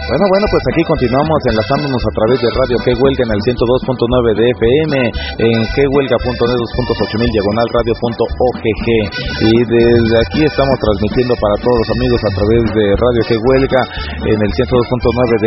Bueno, pues aquí continuamos enlazándonos a través de Radio Que Huelga en el 102.9 de FM, en quehuelga.net2.8000 diagonal radio.ogg, y desde aquí estamos transmitiendo para todos los amigos a través de Radio Que Huelga en el 102.9 de